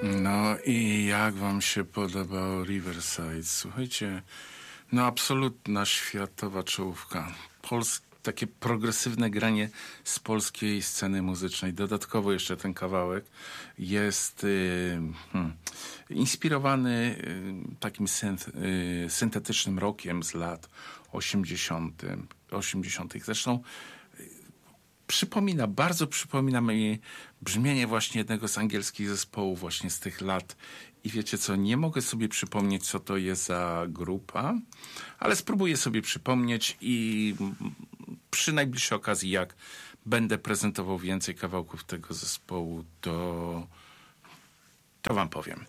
No i jak wam się podobało Riverside? Słuchajcie, no absolutna światowa czołówka. Takie progresywne granie z polskiej sceny muzycznej. Dodatkowo jeszcze ten kawałek jest inspirowany takim syntetycznym rockiem z lat 80. Zresztą bardzo przypomina mi brzmienie właśnie jednego z angielskich zespołów właśnie z tych lat. I wiecie co, nie mogę sobie przypomnieć, co to jest za grupa, ale spróbuję sobie przypomnieć i przy najbliższej okazji, jak będę prezentował więcej kawałków tego zespołu, to wam powiem.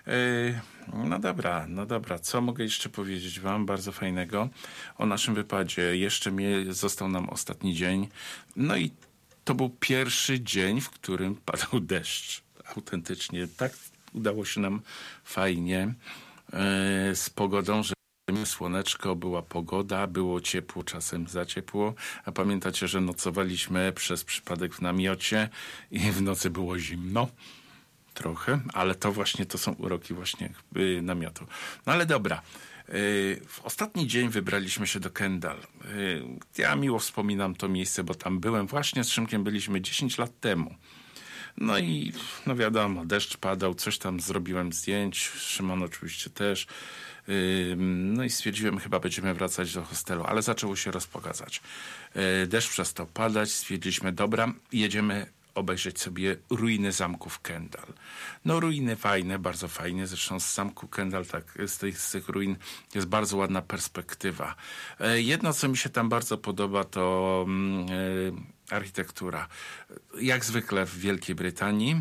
No dobra, co mogę jeszcze powiedzieć wam bardzo fajnego o naszym wypadzie? Został nam ostatni dzień, no i to był pierwszy dzień, w którym padał deszcz. Autentycznie tak udało się nam fajnie z pogodą, że słoneczko, była pogoda, było ciepło, czasem za ciepło, a pamiętacie, że nocowaliśmy przez przypadek w namiocie i w nocy było zimno. Trochę, ale to są uroki właśnie namiotu. No ale dobra. W ostatni dzień wybraliśmy się do Kendal. Ja miło wspominam to miejsce, bo tam byłem właśnie z Szymkiem, byliśmy 10 lat temu. No i no wiadomo, deszcz padał, coś tam zrobiłem zdjęć, Szymon oczywiście też. No i stwierdziłem, chyba będziemy wracać do hostelu, ale zaczęło się rozpogadzać. Deszcz przestał padać, stwierdziliśmy, dobra, jedziemy obejrzeć sobie ruiny zamków Kendal. No ruiny fajne, bardzo fajne. Zresztą z zamku Kendal, tak, z tych ruin jest bardzo ładna perspektywa. Jedno, co mi się tam bardzo podoba, to architektura. Jak zwykle w Wielkiej Brytanii,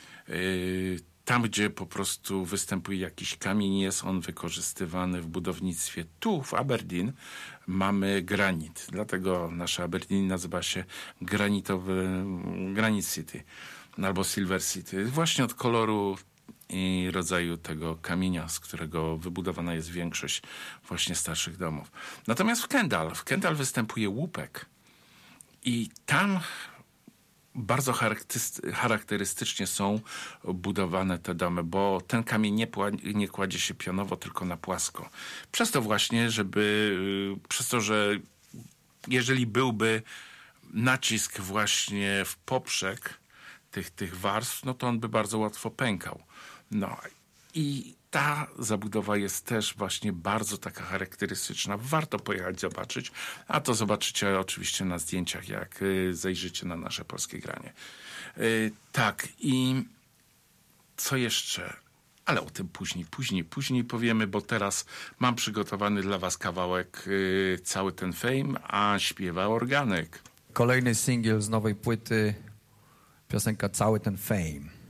tam, gdzie po prostu występuje jakiś kamień, jest on wykorzystywany w budownictwie. Tu, w Aberdeen, mamy granit. Dlatego nasze Aberdeen nazywa się Granite City albo Silver City. Właśnie od koloru i rodzaju tego kamienia, z którego wybudowana jest większość właśnie starszych domów. Natomiast w Kendal występuje łupek. I tam bardzo charakterystycznie są budowane te domy, bo ten kamień nie kładzie się pionowo, tylko na płasko. Przez to właśnie, że jeżeli byłby nacisk właśnie w poprzek tych warstw, no to on by bardzo łatwo pękał. No i ta zabudowa jest też właśnie bardzo taka charakterystyczna. Warto pojechać zobaczyć, a to zobaczycie oczywiście na zdjęciach, jak zajrzycie na nasze polskie granie. Tak, i co jeszcze? Ale o tym później powiemy, bo teraz mam przygotowany dla was kawałek Cały ten Fame, a śpiewa organek. Kolejny singiel z nowej płyty, piosenka Cały ten Fame.